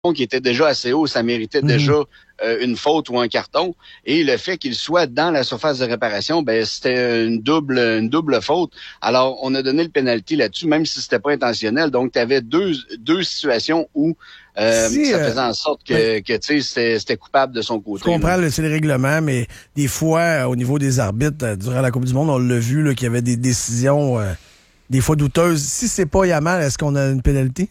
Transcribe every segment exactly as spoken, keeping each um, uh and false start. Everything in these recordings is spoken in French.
qui était déjà assez haut, ça méritait mmh. déjà euh, une faute ou un carton. Et le fait qu'il soit dans la surface de réparation, ben c'était une double une double faute. Alors, on a donné le penalty là-dessus, même si c'était pas intentionnel. Donc, tu avais deux deux situations où euh, si, ça faisait en sorte que, euh, que tu sais, c'était, c'était coupable de son côté. Je comprends, là, c'est le règlement, mais des fois, au niveau des arbitres, euh, durant la Coupe du Monde, on l'a vu là, qu'il y avait des décisions euh, des fois douteuses. Si c'est pas Yamal, est-ce qu'on a une pénalité?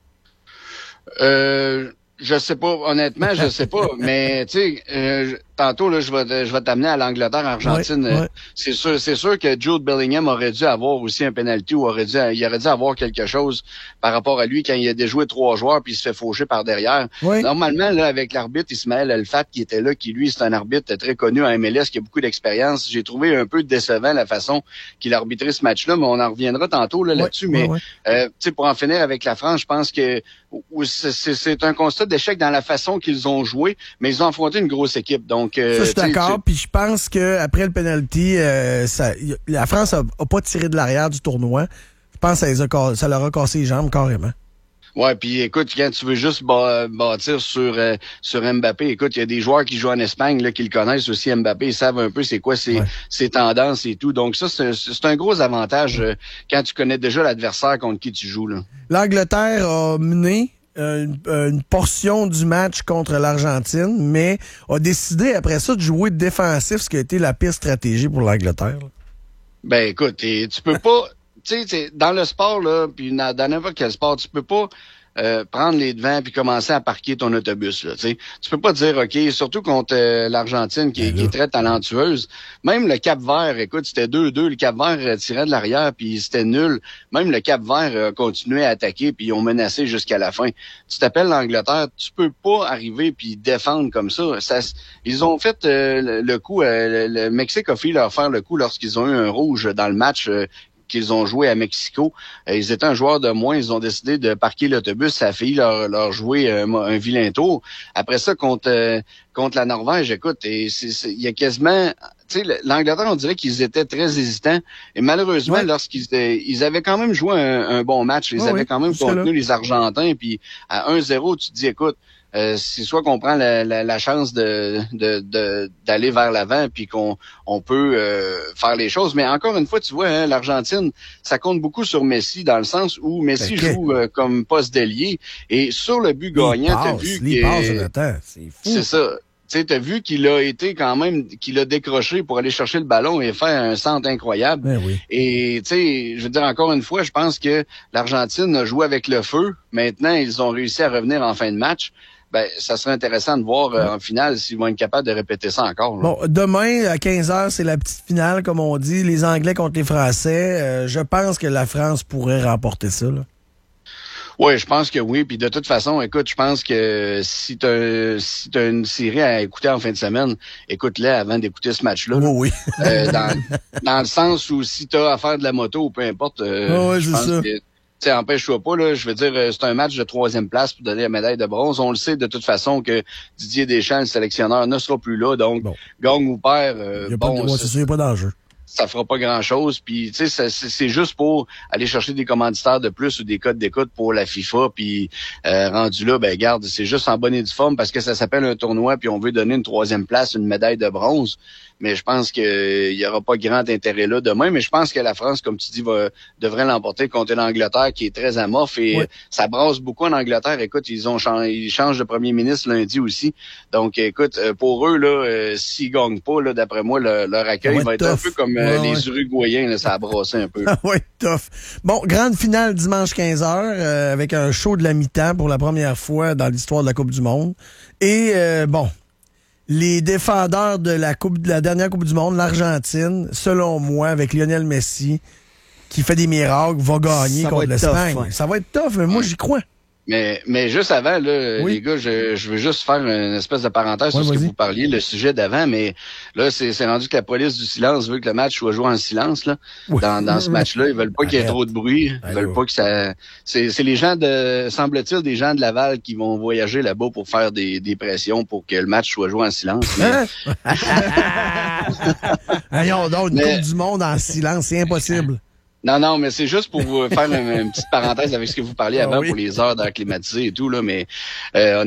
Euh, je sais pas, honnêtement, je sais pas, mais tu sais, euh, tantôt là, je vais, je vais t'amener à l'Angleterre-Argentine. Ouais, ouais. C'est sûr, c'est sûr que Jude Bellingham aurait dû avoir aussi un penalty ou aurait dû, il aurait dû avoir quelque chose par rapport à lui quand il a déjoué trois joueurs puis il se fait faucher par derrière. Ouais. Normalement, là, avec l'arbitre Ismaël Elfat qui était là, qui lui, c'est un arbitre très connu en M L S, qui a beaucoup d'expérience. J'ai trouvé un peu décevant la façon qu'il a arbitré ce match-là, mais on en reviendra tantôt là, ouais, là-dessus. Ouais, mais ouais. Euh, tu sais, pour en finir avec la France, je pense que c'est, c'est, c'est un constat d'échec dans la façon qu'ils ont joué, mais ils ont affronté une grosse équipe. Donc, euh, ça, je suis d'accord. Puis je pense que après le penalty, euh, ça, la France a, a pas tiré de l'arrière du tournoi. Je pense que ça, les a, ça leur a cassé les jambes carrément. Ouais, puis écoute, quand tu veux juste bâtir sur euh, sur Mbappé, écoute, il y a des joueurs qui jouent en Espagne là, qui le connaissent aussi, Mbappé, ils savent un peu c'est quoi ses, ouais. ses tendances et tout. Donc ça, c'est, c'est un gros avantage euh, quand tu connais déjà l'adversaire contre qui tu joues, là. L'Angleterre a mené une, une portion du match contre l'Argentine, mais a décidé après ça de jouer défensif, ce qui a été la pire stratégie pour l'Angleterre. Ben écoute, et, tu peux pas... Tu sais, dans le sport, là, puis dans n'importe quel sport, tu peux pas euh, prendre les devants puis commencer à parquer ton autobus, là, tu sais. Tu peux pas dire, OK, surtout contre euh, l'Argentine qui, qui est très talentueuse. Même le Cap-Vert, écoute, c'était deux deux, le Cap-Vert tirait de l'arrière puis c'était nul. Même le Cap-Vert euh, continuait à attaquer puis ils ont menacé jusqu'à la fin. Tu t'appelles l'Angleterre, tu peux pas arriver puis défendre comme ça. ça ils ont fait euh, le, le coup, euh, le, le Mexique a fait leur faire le coup lorsqu'ils ont eu un rouge dans le match euh, qu'ils ont joué à Mexico. Euh, ils étaient un joueur de moins, ils ont décidé de parquer l'autobus, ça a failli leur, leur jouer euh, un vilain tour. Après ça, contre euh, contre la Norvège, écoute, et c'est, c'est, il y a quasiment... Tu sais, l'Angleterre, on dirait qu'ils étaient très hésitants. Et malheureusement, ouais. lorsqu'ils ils avaient quand même joué un, un bon match, ils ouais, avaient quand même contenu là. Les Argentins, puis à un zéro, tu te dis, écoute, Euh, c'est soit qu'on prend la, la, la chance de, de, de d'aller vers l'avant puis qu'on on peut euh, faire les choses. Mais encore une fois, tu vois, hein, l'Argentine, ça compte beaucoup sur Messi dans le sens où Messi okay. joue euh, comme poste d'ailier et sur le but gagnant, t'as vu qu'il passe, c'est fou. C'est ça. Tu sais, t'as vu qu'il a été quand même, qu'il a décroché pour aller chercher le ballon et faire un centre incroyable. Ben oui. Et tu sais, je veux dire encore une fois, je pense que l'Argentine a joué avec le feu. Maintenant, ils ont réussi à revenir en fin de match. Ben, ça serait intéressant de voir euh, en finale s'ils vont être capables de répéter ça encore. Là. Bon, demain, à quinze heures, c'est la petite finale, comme on dit. Les Anglais contre les Français. Euh, je pense que la France pourrait remporter ça, là. Oui, je pense que oui. Puis de toute façon, écoute, je pense que si tu as si t'as une série à écouter en fin de semaine, écoute-la avant d'écouter ce match-là. Oui, oui. euh, dans, dans le sens où si tu as à faire de la moto ou peu importe, euh, oh, oui, je pense ça. que... Tu sais, empêche-toi pas, là. Je veux dire, c'est un match de troisième place pour donner la médaille de bronze. On le sait de toute façon que Didier Deschamps, le sélectionneur, ne sera plus là. Donc, bon. Gagne ou perd, euh, bon, de, ouais, c'est sûr, il n'y a pas d'enjeu. Ça fera pas grand-chose. Puis, tu sais, c'est, c'est juste pour aller chercher des commanditaires de plus ou des codes d'écoute pour la FIFA. Puis, euh, rendu là, ben garde, c'est juste en bonne et due forme parce que ça s'appelle un tournoi puis on veut donner une troisième place, une médaille de bronze. Mais je pense qu'il euh, y aura pas grand intérêt là demain. Mais je pense que la France, comme tu dis, va, devrait l'emporter contre l'Angleterre qui est très amorphe. Et ouais. ça brasse beaucoup en Angleterre. Écoute, ils ont changé, ils changent de premier ministre lundi aussi. Donc, écoute, pour eux, là, euh, s'ils gagnent pas, là, d'après moi, le, leur accueil va, va être tough. Un peu comme euh, ouais, les ouais. Uruguayens. Là, ça a brassé un peu. Oui, tough. Bon, grande finale dimanche quinze heures euh, avec un show de la mi-temps pour la première fois dans l'histoire de la Coupe du Monde. Et, euh, bon... Les défendeurs de la coupe, de la dernière Coupe du Monde, l'Argentine, selon moi, avec Lionel Messi, qui fait des miracles, va gagner ça contre va l'Espagne. Tough, ouais. Ça va être tough, mais moi, j'y crois. Mais, mais juste avant, là, oui. les gars, je, je veux juste faire une espèce de parenthèse ouais, sur ce vas-y. que vous parliez, le sujet d'avant, mais là, c'est, c'est rendu que la police du silence veut que le match soit joué en silence, là. Oui. Dans, dans ce match-là, ils veulent pas Arrête. qu'il y ait trop de bruit. Ils Arrête. veulent pas que ça, c'est, c'est les gens de, semble-t-il, des gens de Laval qui vont voyager là-bas pour faire des, des pressions pour que le match soit joué en silence. Mais... Ayons donc une mais... Coupe du Monde en silence, c'est impossible. Non, non, mais c'est juste pour vous faire une, une petite parenthèse avec ce que vous parliez avant, ah oui, pour les heures d'air climatisé et tout, là, mais euh,